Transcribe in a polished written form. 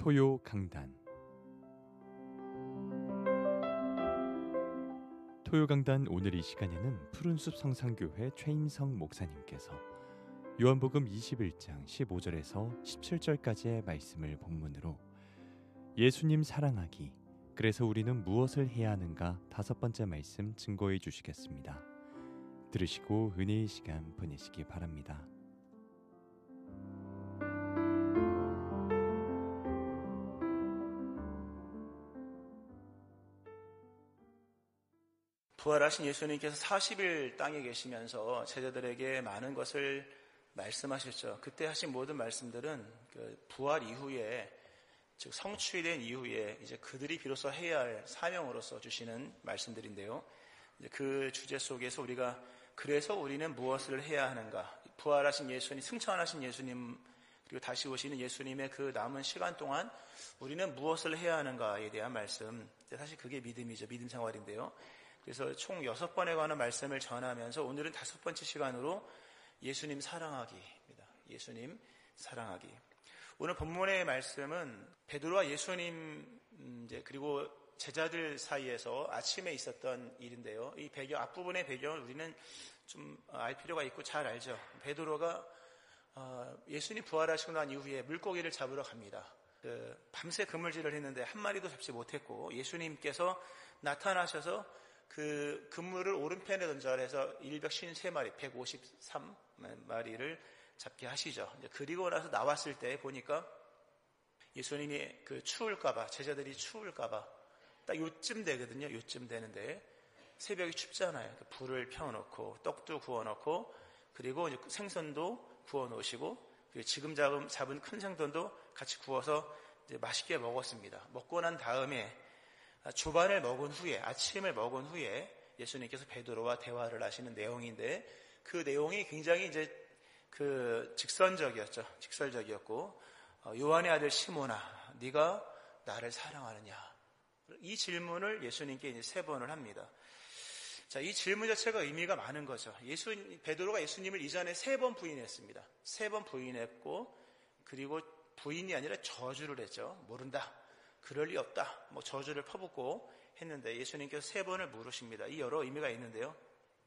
토요 강단. 토요 강단 오늘 이 시간에는 푸른숲 성산교회 최임성 목사님께서 요한복음 21장 15절에서 17절까지의 말씀을 본문으로 예수님 사랑하기, 그래서 우리는 무엇을 해야 하는가 5번째 말씀 증거해 주시겠습니다. 들으시고 은혜의 시간 보내시기 바랍니다. 부활하신 예수님께서 40일 땅에 계시면서 제자들에게 많은 것을 말씀하셨죠. 그때 하신 모든 말씀들은 그 부활 이후에, 즉 성취된 이후에 이제 그들이 비로소 해야 할 사명으로서 주시는 말씀들인데요. 이제 그 주제 속에서 우리가 그래서 우리는 무엇을 해야 하는가? 부활하신 예수님, 승천하신 예수님, 그리고 다시 오시는 예수님의 그 남은 시간 동안 우리는 무엇을 해야 하는가에 대한 말씀. 사실 그게 믿음이죠. 믿음 생활인데요. 그래서 총 6번에 관한 말씀을 전하면서 오늘은 5번째 시간으로 예수님 사랑하기입니다. 예수님 사랑하기. 오늘 본문의 말씀은 베드로와 예수님 그리고 제자들 사이에서 아침에 있었던 일인데요. 이 배경, 앞부분의 배경을 우리는 좀 알 필요가 있고 잘 알죠. 베드로가 예수님 부활하시고 난 이후에 물고기를 잡으러 갑니다. 밤새 그물질을 했는데 한 마리도 잡지 못했고 예수님께서 나타나셔서 그 그물을 오른편에 던져라 해서 153마리, 153마리를 잡게 하시죠. 그리고 나서 나왔을 때 보니까 예수님이 추울까봐, 제자들이 추울까봐 딱 요쯤 되거든요. 요쯤 되는데 새벽이 춥잖아요. 불을 펴놓고 떡도 구워놓고 그리고 생선도 구워놓으시고 그리고 지금 잡은 큰 생선도 같이 구워서 이제 맛있게 먹었습니다. 먹고 난 다음에 조반을 먹은 후에, 아침을 먹은 후에 예수님께서 베드로와 대화를 하시는 내용인데 그 내용이 굉장히 이제 직선적이었죠. 직설적이었고, 요한의 아들 시몬아, 네가 나를 사랑하느냐? 이 질문을 예수님께 이제 3번을 합니다. 자, 이 질문 자체가 의미가 많은 거죠. 베드로가 예수님을 이전에 3번 부인했습니다. 3번 부인했고, 그리고 부인이 아니라 저주를 했죠. 모른다. 그럴 리 없다. 저주를 퍼붓고 했는데 예수님께서 3번을 물으십니다. 이 여러 의미가 있는데요.